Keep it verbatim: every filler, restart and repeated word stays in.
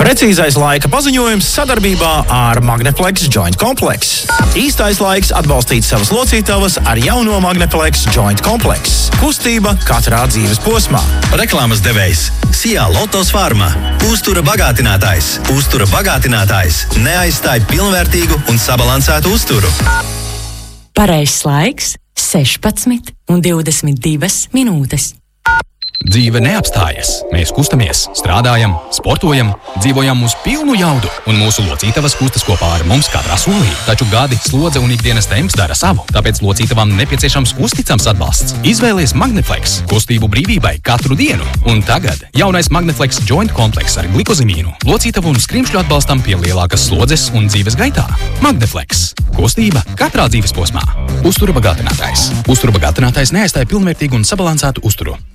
Precīzais laika paziņojums sadarbībā ar Magneflex Joint Complex. Īstais laiks atbalstīt savas locītavas ar jauno Magneflex Joint Complex. Kustība katrā dzīves posmā. Reklāmas devējs Sijā Lotos Pharma. Uztura bagātinātājs. Uztura bagātinātājs neaizstāj pilnvērtīgu un sabalansētu uzturu. Pareizs laiks sešpadsmit un divdesmit divas minūtes. Dzīve neapstājas. Mēs kustamies, strādājam, sportojam, dzīvojam uz pilnu jaudu, un mūsu locītavas kustas kopā ar mums katrā solī. Taču gadi, slodze un ikdienas temps dara savu, tāpēc locītavām nepieciešams uzticams atbalsts. Izvēlies Magneflex kustību brīvībai katru dienu. Un tagad jaunais Magneflex Joint Complex ar glikozimīnu, locītavu un skrimšļu atbalstam pie lielākas slodzes un dzīves gaitā. Magneflex. Kustība katrā dzīves posmā. Uztura bagātinātājs. Uztura bagātinātājs neaizstāja pilnvērtīgu un sabalansētu uzturu.